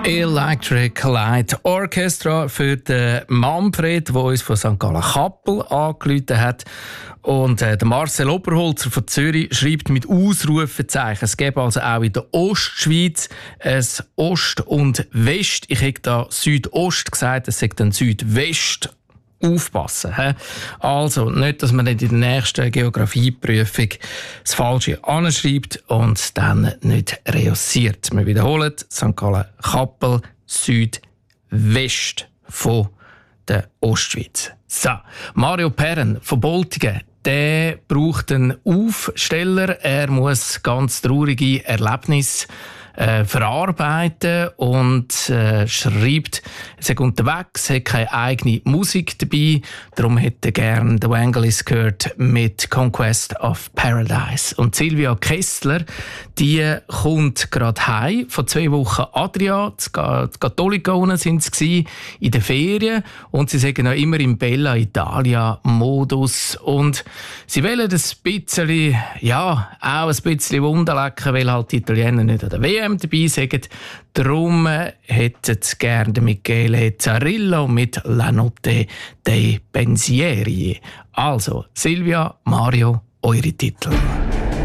Electric Light Orchestra für den Manfred, der uns von St. Gallen Kappel angerufen hat. Und der Marcel Oberholzer von Zürich schreibt mit Ausrufezeichen. Es gäbe also auch in der Ostschweiz ein Ost und West. Ich hätte da Südost gesagt, es sagt dann Südwest. Aufpassen. He? Also, nicht, dass man nicht in der nächsten Geografieprüfung das Falsche anschreibt und dann nicht reussiert. Wir wiederholen: St. Gallen Kappel, Südwest von der Ostschweiz. So, Mario Perren von Boltingen, der braucht einen Aufsteller. Er muss ganz traurige Erlebnisse verarbeiten und schreibt, er sei unterwegs, hat keine eigene Musik dabei, darum hätte er gerne The Vangelis gehört mit Conquest of Paradise. Und Silvia Kessler, die kommt gerade heim, vor 2 Wochen Adria, die Katholikonen sind sie in den Ferien und sie sagen noch immer im Bella Italia Modus und sie wollen ein bisschen, ja, auch ein bisschen Wunderlecken, weil halt die Italiener nicht an der WM dabei sind. Darum hätten sie gerne Michele Zarillo mit La Notte dei Pensieri. Also, Silvia, Mario, eure Titel.